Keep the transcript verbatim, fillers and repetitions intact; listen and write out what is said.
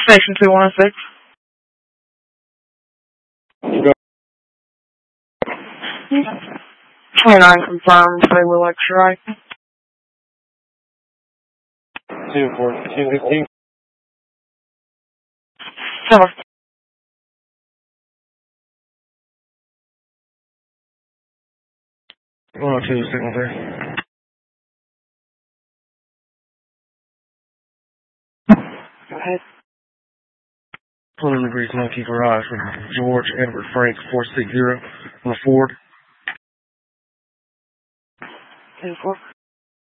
Station two one six. Go. twenty-nine confirmed, they were lecture right. two fourteen fifteen. Seven. one oh two, signal there. Go ahead. Pulling the Grease Monkey Garage from George Edward Frank four six zero on the Ford. ten four.